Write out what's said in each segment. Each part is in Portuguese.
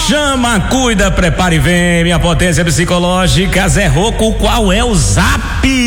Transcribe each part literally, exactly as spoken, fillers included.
chama, cuida, prepare e vem. Minha potência psicológica, Zé Rocco, qual é o zap?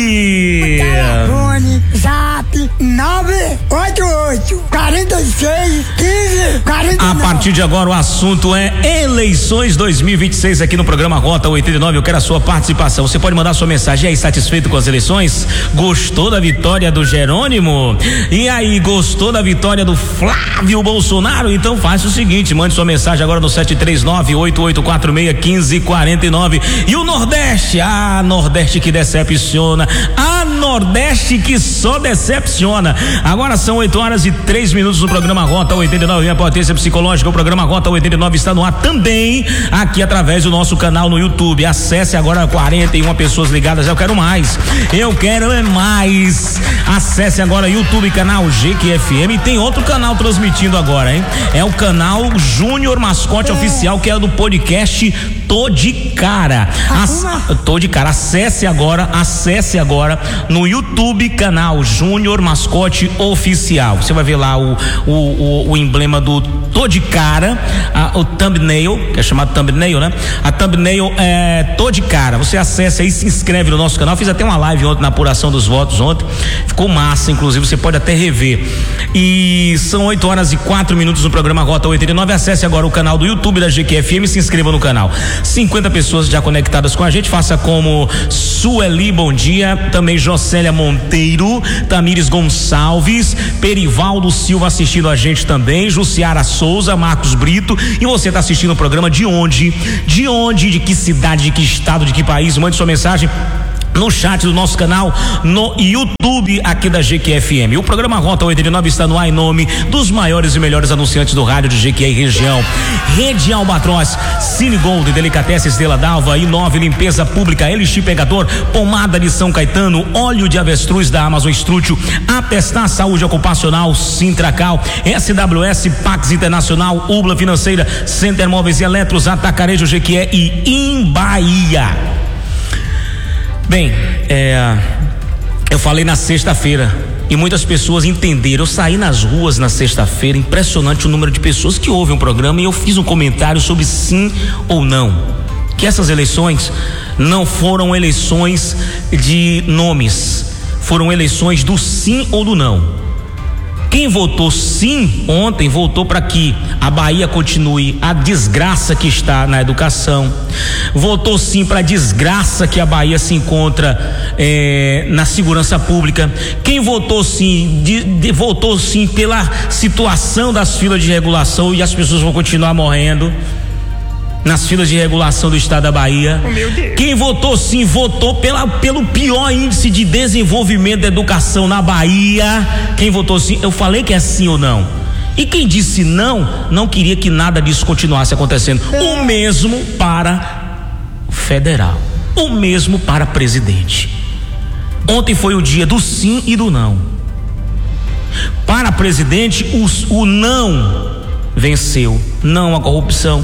Telefone, zap, nove oito oito, quarenta e seis, quinze, quarenta e nove. A partir de agora o assunto é eleições dois mil e vinte e seis aqui no programa Rota oitenta e nove. Eu quero a sua participação. Você pode mandar sua mensagem. E aí, satisfeito com as eleições? Gostou da vitória do Jerônimo? E aí, gostou da vitória do Flávio Bolsonaro? Então faça o seguinte, mande sua mensagem agora no sete três nove, oito oito quatro seis, um cinco quatro nove. E o Nordeste? Ah, Nordeste que decepciona. A Nordeste que só decepciona. Agora são oito horas e três minutos no programa Rota oitenta e nove. Minha potência psicológica. O programa Rota oitenta e nove está no ar também aqui através do nosso canal no YouTube. Acesse agora, quarenta e uma pessoas ligadas. Eu quero mais. Eu quero é mais. Acesse agora YouTube, canal G Q F M. E tem outro canal transmitindo agora, hein? É o canal Júnior Mascote é. Oficial, que é do podcast Tô de Cara. Ac- Tô de Cara. Acesse agora, acesse agora no YouTube, canal Júnior Mascote Oficial. Você vai ver lá o, o, o, o emblema do Tô de Cara, a, o thumbnail, que é chamado thumbnail, né? A thumbnail é Tô de Cara. Você acessa aí, se inscreve no nosso canal. Fiz até uma live ontem na apuração dos votos ontem. Ficou massa, inclusive, você pode até rever. E são oito horas e quatro minutos no programa Rota oitenta e nove. Acesse agora o canal do YouTube da G Q F M e se inscreva no canal. cinquenta pessoas já conectadas com a gente. Faça como Sueli, bom dia. Também Jocélia Monteiro, Tamires Gonçalves, Perivaldo Silva assistindo a gente também, Jussiara Souza, Marcos Brito. E você está assistindo o programa de onde? De onde? De que cidade? De que estado? De que país? Mande sua mensagem no chat do nosso canal no YouTube aqui da G Q F M. O programa Rota oitenta e nove está no ar em nome dos maiores e melhores anunciantes do rádio de G Q e região. Rede Albatroz, Cine Gold, Delicatessen Estrela d'Alva, Inove Limpeza Pública, Elixir Pegador, Pomada de São Caetano, Óleo de Avestruz da Amazon Estrútil, Atestar Saúde Ocupacional, Sintracal, S W S Pax Internacional, Ubla Financeira, Center Móveis e Eletros, Atacarejo G Q e Imbaia. Bem, é, eu falei na sexta-feira e muitas pessoas entenderam. Eu saí nas ruas na sexta-feira, impressionante o número de pessoas que ouvem o programa, e eu fiz um comentário sobre sim ou não. Que essas eleições não foram eleições de nomes, foram eleições do sim ou do não. Quem votou sim ontem votou para que a Bahia continue a desgraça que está na educação. Votou sim para a desgraça que a Bahia se encontra eh, na segurança pública. Quem votou sim, de, de, votou sim pela situação das filas de regulação, e as pessoas vão continuar morrendo nas filas de regulação do estado da Bahia. Oh, meu Deus. Quem votou sim, votou pela, pelo pior índice de desenvolvimento da educação na Bahia. Quem votou sim, eu falei que é sim ou não. E quem disse não, não queria que nada disso continuasse acontecendo. É. O mesmo para federal, o mesmo para presidente. Ontem foi o dia do sim e do não. Para presidente, o, o não venceu. Não à corrupção,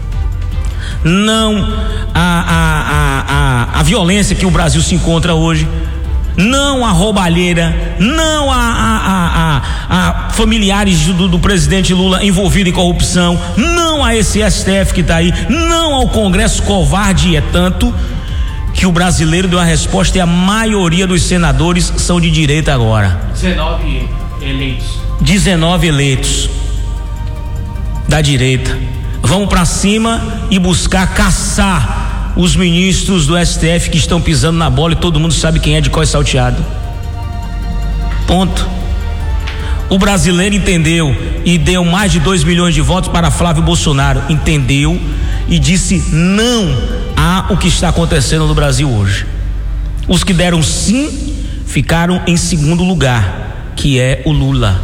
não a, a, a, a, a violência que o Brasil se encontra hoje, não a roubalheira, não a, a, a, a, a familiares do, do presidente Lula envolvido em corrupção, não a esse S T F que está aí, não ao Congresso covarde. E é tanto que o brasileiro deu a resposta, e a maioria dos senadores são de direita agora. dezenove eleitos. dezenove eleitos da direita. Vamos para cima e buscar caçar os ministros do S T F que estão pisando na bola, e todo mundo sabe quem é de qual é salteado. Ponto. O brasileiro entendeu e deu mais de dois milhões de votos para Flávio Bolsonaro. Entendeu e disse não a o que está acontecendo no Brasil hoje. Os que deram sim ficaram em segundo lugar, que é o Lula.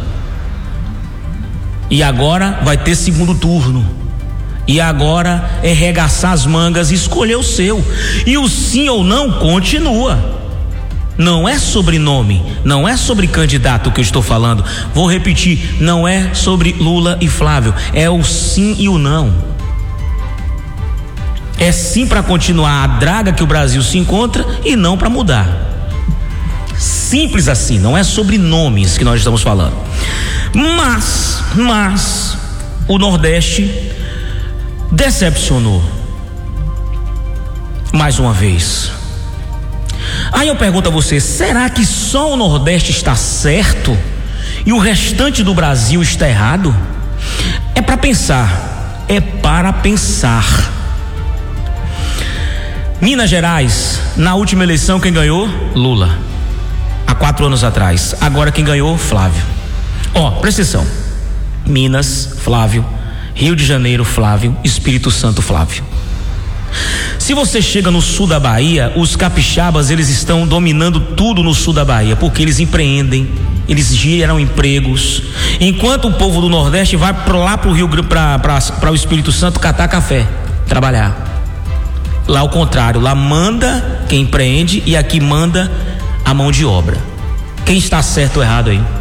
E agora vai ter segundo turno. E agora é regaçar as mangas e escolher o seu. E o sim ou não continua. Não é sobre nome, não é sobre candidato que eu estou falando. Vou repetir, não é sobre Lula e Flávio, é o sim e o não. É sim para continuar a draga que o Brasil se encontra, e não para mudar. Simples assim, não é sobre nomes que nós estamos falando. Mas, mas, o Nordeste decepcionou. Mais uma vez. Aí eu pergunto a você, será que só o Nordeste está certo e o restante do Brasil está errado? É para pensar, é para pensar. Minas Gerais, na última eleição quem ganhou? Lula. Há quatro anos atrás. Agora quem ganhou? Flávio. Ó, presta atenção. Minas, Flávio. Rio de Janeiro, Flávio. Espírito Santo, Flávio. Se você chega no sul da Bahia, os capixabas, eles estão dominando tudo no sul da Bahia, porque eles empreendem, eles geram empregos, enquanto o povo do Nordeste vai pra lá pro Rio, para o Espírito Santo catar café, trabalhar. Lá ao contrário, lá manda quem empreende e aqui manda a mão de obra. Quem está certo ou errado aí?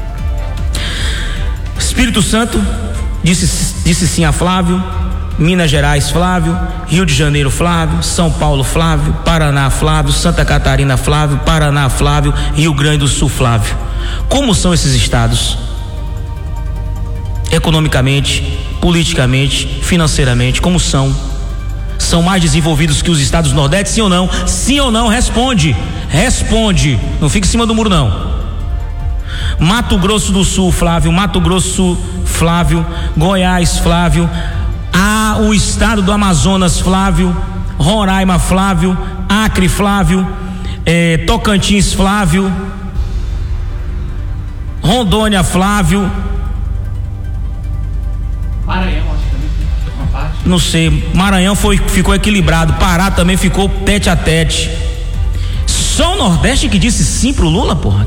Espírito Santo disse, disse sim a Flávio. Minas Gerais, Flávio. Rio de Janeiro, Flávio. São Paulo, Flávio. Paraná, Flávio. Santa Catarina, Flávio. Paraná, Flávio. Rio Grande do Sul, Flávio. Como são esses estados? Economicamente, politicamente, financeiramente, como são? São mais desenvolvidos que os estados do Nordeste, sim ou não? Sim ou não? Responde. Responde. Não fica em cima do muro, não. Mato Grosso do Sul, Flávio. Mato Grosso, Flávio. Goiás, Flávio. Ah, o estado do Amazonas, Flávio. Roraima, Flávio. Acre, Flávio. eh, Tocantins, Flávio. Rondônia, Flávio. Maranhão, acho que também tem uma parte. Não sei, Maranhão foi, ficou equilibrado. Pará também ficou tete a tete. Só o Nordeste que disse sim pro Lula, porra.